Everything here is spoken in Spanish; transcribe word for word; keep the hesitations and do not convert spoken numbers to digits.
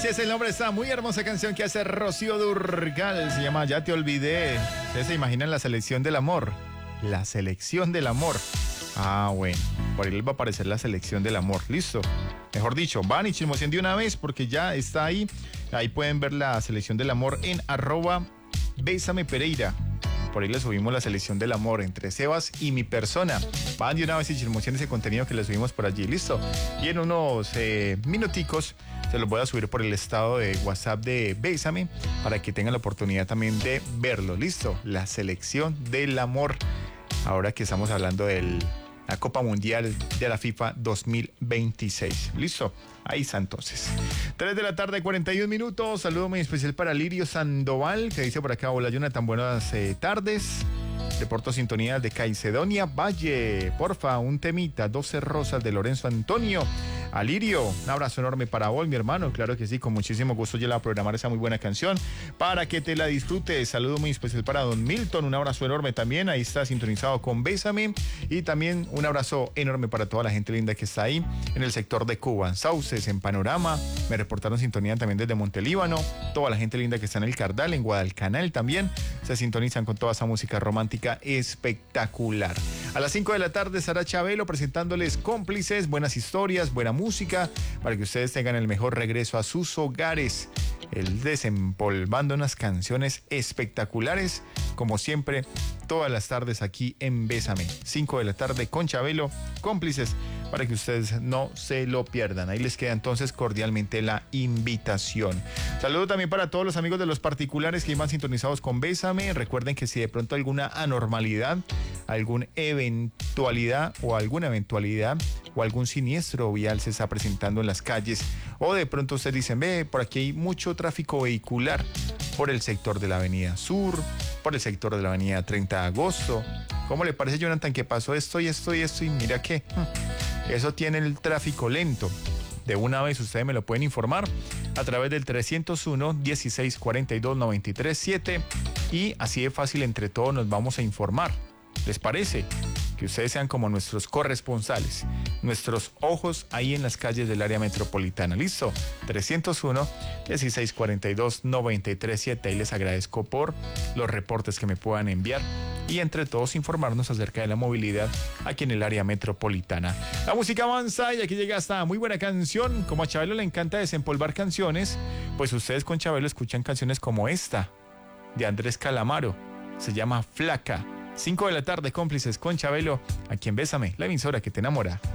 Así es el nombre de esta muy hermosa canción que hace Rocío Dúrcal. Se llama Ya te olvidé. ¿Ustedes se imaginan la selección del amor? La selección del amor. Ah, bueno. Por ahí les va a aparecer la selección del amor. Listo. Mejor dicho, van y chismosen de una vez porque ya está ahí. Ahí pueden ver la selección del amor en arroba Bésame Pereira. Por ahí le subimos la selección del amor entre Sebas y mi persona. Van de una vez y chismosen ese contenido que le subimos por allí. Listo. Y en unos eh, minuticos se los voy a subir por el estado de WhatsApp de Bésame para que tengan la oportunidad también de verlo. Listo. La selección del amor. Ahora que estamos hablando de la Copa Mundial de la FIFA dos mil veintiséis. Listo. Ahí está entonces. tres de la tarde, cuarenta y un minutos. Saludo muy especial para Lirio Sandoval, que dice por acá: hola Jonathan, buenas eh, tardes. Reporto sintonía de Caicedonia Valle. Porfa, un temita, doce rosas de Lorenzo Antonio. Alirio, un abrazo enorme para vos, mi hermano. Claro que sí, con muchísimo gusto yo le voy a programar esa muy buena canción para que te la disfrutes. Saludo muy especial para don Milton, un abrazo enorme también. Ahí está sintonizado con Bésame. Y también un abrazo enorme para toda la gente linda que está ahí en el sector de Cuba, en Sauces, en Panorama. Me reportaron sintonía también desde Montelíbano. Toda la gente linda que está en el Cardal, en Guadalcanal también. Se sintonizan con toda esa música romántica espectacular. A las cinco de la tarde, Sara Chabelo presentándoles Cómplices, buenas historias, buena música, para que ustedes tengan el mejor regreso a sus hogares. El desempolvando unas canciones espectaculares, como siempre, todas las tardes aquí en Bésame. cinco de la tarde con Chabelo, Cómplices, para que ustedes no se lo pierdan. Ahí les queda entonces cordialmente la invitación. Saludo también para todos los amigos de los particulares que iban sintonizados con Bésame. Recuerden que si de pronto alguna anormalidad, alguna eventualidad o alguna eventualidad o algún siniestro vial se está presentando en las calles, o de pronto ustedes dicen, ve, por aquí hay mucho tráfico vehicular por el sector de la Avenida Sur, por el sector de la Avenida treinta de agosto. ¿Cómo le parece, Jonathan, que pasó esto y esto y esto? Y mira que eso tiene el tráfico lento. De una vez ustedes me lo pueden informar a través del trescientos uno, dieciséis cuarenta y dos, noventa y tres, siete, y así de fácil entre todos nos vamos a informar. ¿Les parece? Que ustedes sean como nuestros corresponsales, nuestros ojos ahí en las calles del área metropolitana. ¿Listo? trescientos uno, dieciséis cuarenta y dos, noventa y tres, siete. Ahí les agradezco por los reportes que me puedan enviar y entre todos informarnos acerca de la movilidad aquí en el área metropolitana. La música avanza y aquí llega esta muy buena canción. Como a Chabelo le encanta desempolvar canciones, pues ustedes con Chabelo escuchan canciones como esta de Andrés Calamaro. Se llama Flaca. cinco de la tarde, Cómplices con Chabelo, aquí en Bésame, la emisora que te enamora.